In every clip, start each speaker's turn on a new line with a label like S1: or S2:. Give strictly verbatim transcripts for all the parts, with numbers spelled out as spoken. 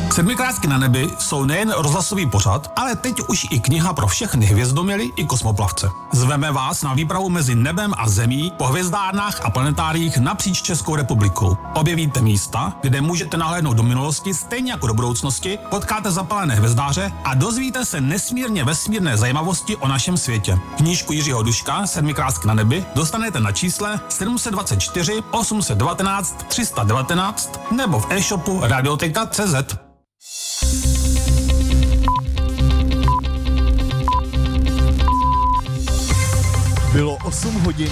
S1: Sedmikrátky na nebi jsou nejen rozhlasový pořad, ale teď už i kniha pro všechny hvězdoměly i kosmoplavce. Zveme vás na výpravu mezi nebem a zemí po hvězdárnách a planetáriích napříč Českou republikou. Objevíte místa, kde můžete nahlédnout do minulosti stejně jako do budoucnosti, potkáte zapalené hvězdáře a dozvíte se nesmírně vesmírné zajímavosti o našem světě. Knížku Jiřího Duška Sedmikrátky na nebi dostanete na čísle sedm dva čtyři osm jedna devět tři jedna devět nebo v e-shopu radioteka tečka cé zet.
S2: Bylo osm hodin.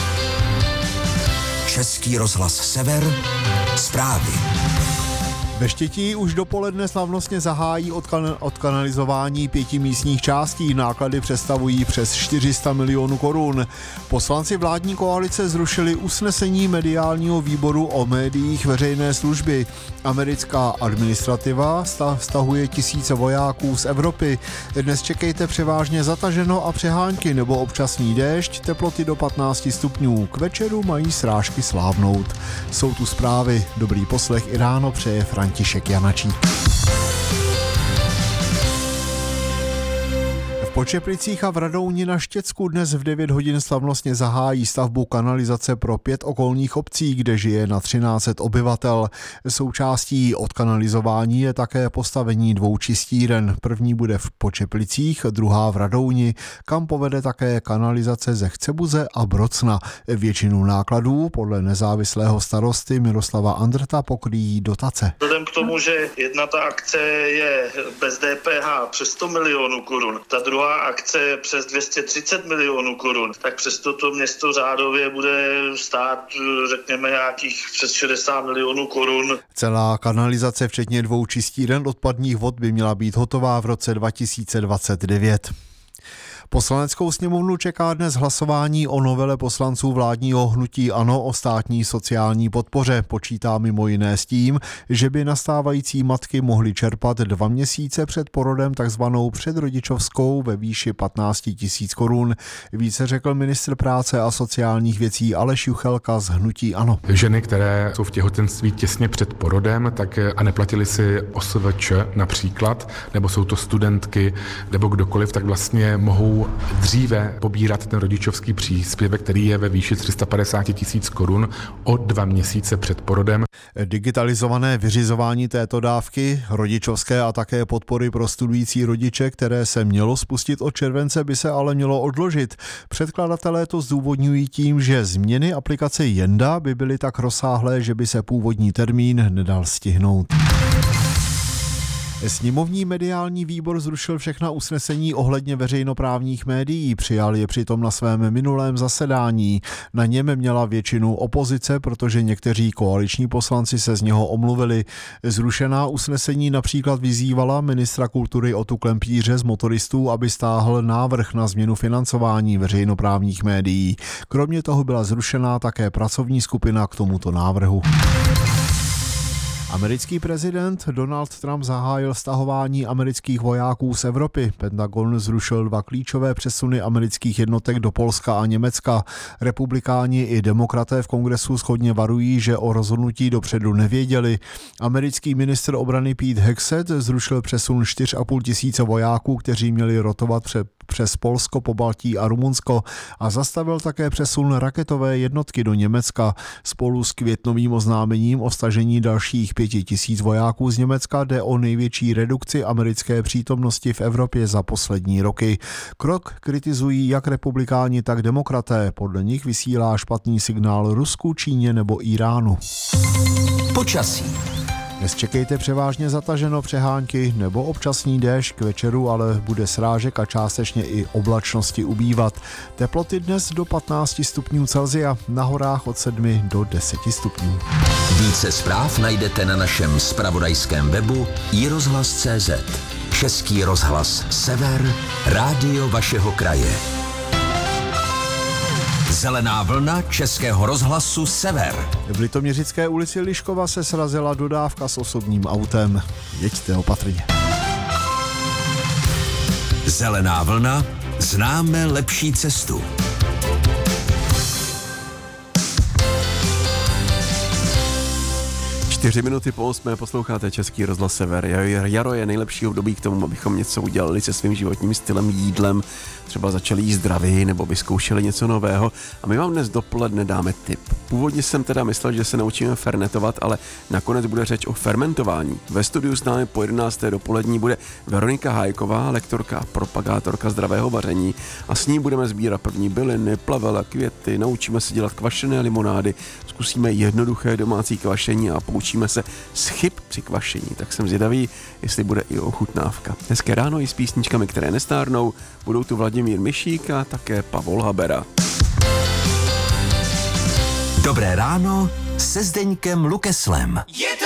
S3: Český rozhlas Sever, zprávy.
S2: Ve Štětí už dopoledne slavnostně zahájí odkan- odkanalizování pěti místních částí. Náklady představují přes čtyři sta milionů korun. Poslanci vládní koalice zrušili usnesení mediálního výboru o médiích veřejné služby. Americká administrativa stahuje tisíce vojáků z Evropy. Dnes čekejte převážně zataženo a přehánky nebo občasný déšť, teploty do patnáct stupňů. K večeru mají srážky slávnout. Jsou tu zprávy. Dobrý poslech i ráno přeje František Janačík. V Počeplicích a v Radouni na Štěcku dnes v devět hodin slavnostně zahájí stavbu kanalizace pro pět okolních obcí, kde žije na třináct set obyvatel. Součástí odkanalizování je také postavení dvou čistíren. První bude v Počeplicích, druhá v Radouni, kam povede také kanalizace ze Chcebuze a Brocna. Většinu nákladů podle nezávislého starosty Miroslava Andrta pokryjí dotace.
S4: Vzhledem k tomu, že jedna ta akce je bez D P H přes sto milionů korun, ta druhá akce přes dvě stě třicet milionů korun, tak přesto to město řádově bude stát, řekněme, nějakých přes šedesát milionů korun.
S2: Celá kanalizace, včetně dvou čistíren odpadních vod, by měla být hotová v roce dva tisíce dvacet devět. Poslaneckou sněmovnu čeká dnes hlasování o novele poslanců vládního hnutí ANO o státní sociální podpoře. Počítá mimo jiné s tím, že by nastávající matky mohly čerpat dva měsíce před porodem takzvanou předrodičovskou ve výši patnáct tisíc korun. Více řekl ministr práce a sociálních věcí Aleš Juchelka z hnutí ANO.
S5: Ženy, které jsou v těhotenství těsně před porodem, tak a neplatili si O S V Č například, nebo jsou to studentky, nebo kdokoliv, tak vlastně mohou dříve pobírat ten rodičovský příspěvek, který je ve výši tři sta padesát tisíc korun o dva měsíce před porodem.
S2: Digitalizované vyřizování této dávky, rodičovské a také podpory pro studující rodiče, které se mělo spustit od července, by se ale mělo odložit. Předkladatelé to zdůvodňují tím, že změny aplikace Jenda by byly tak rozsáhlé, že by se původní termín nedal stihnout. Sněmovní mediální výbor zrušil všechna usnesení ohledně veřejnoprávních médií, přijal je přitom na svém minulém zasedání. Na něm měla většinu opozice, protože někteří koaliční poslanci se z něho omluvili. Zrušená usnesení například vyzývala ministra kultury Otu Klempíře z Motoristů, aby stáhl návrh na změnu financování veřejnoprávních médií. Kromě toho byla zrušená také pracovní skupina k tomuto návrhu. Americký prezident Donald Trump zahájil stahování amerických vojáků z Evropy. Pentagon zrušil dva klíčové přesuny amerických jednotek do Polska a Německa. Republikáni i demokraté v kongresu shodně varují, že o rozhodnutí dopředu nevěděli. Americký ministr obrany Pete Hegseth zrušil přesun čtyři a půl tisíce vojáků, kteří měli rotovat před přes Polsko, Pobaltí a Rumunsko a zastavil také přesun raketové jednotky do Německa. Spolu s květnovým oznámením o stažení dalších pěti tisíc vojáků z Německa jde o největší redukci americké přítomnosti v Evropě za poslední roky. Krok kritizují jak republikáni, tak demokraté. Podle nich vysílá špatný signál Rusku, Číně nebo Iránu.
S3: Počasí.
S2: Dnes čekejte převážně zataženo, přehánky nebo občasný déšť, k večeru ale bude srážek a částečně i oblačnosti ubývat. Teploty dnes do patnáct stupňů Celsia, na horách od sedm do deseti stupňů.
S3: Více zpráv najdete na našem zpravodajském webu i rozhlas tečka cé zet. Český rozhlas Sever, rádio vašeho kraje. Zelená vlna Českého rozhlasu Sever.
S2: V Litoměřické ulici Liškova se srazila dodávka s osobním autem. Jeďte opatrně.
S3: Zelená vlna, známe lepší cestu.
S6: Čtyři minuty po osmé posloucháte Český rozhlas Sever. Jaro je nejlepší období k tomu, abychom něco udělali se svým životním stylem, jídlem, třeba začali jíst zdraví nebo vyzkoušeli něco nového. A my vám dnes dopoledne dáme tip. Původně jsem teda myslel, že se naučíme fermentovat, ale nakonec bude řeč o fermentování. Ve studiu s námi po jedenácté dopolední bude Veronika Hájková, lektorka a propagátorka zdravého vaření, a s ní budeme sbírat první byliny, plavele, květy, naučíme se dělat kvašené limonády, zkusíme jednoduché domácí kvašení a poučíme se z chyb při kvašení. Tak jsem zvědavý, jestli bude i ochutnávka. Hezké ráno i s písničkami, které nestárnou. Budou tu Vladimír Mišík a také Pavol Habera.
S3: Dobré ráno se Zdeňkem Lukeslem.